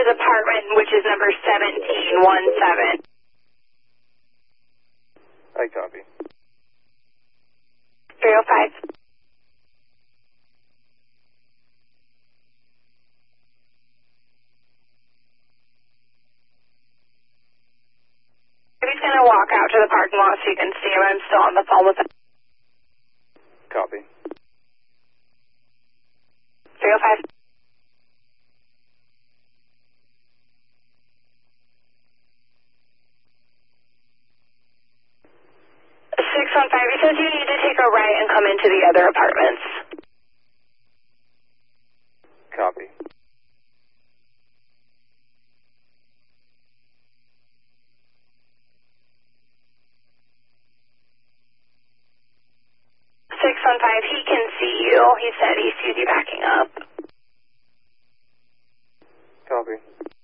apartment, which is number 1717. I copy. 305. He's going to walk out to the parking lot so you can see him. I'm still on the phone with him. Copy. 305. 615, he says you need to take a right and come into the other apartments. Copy. 615, he can see you. He said he sees you backing up. Copy.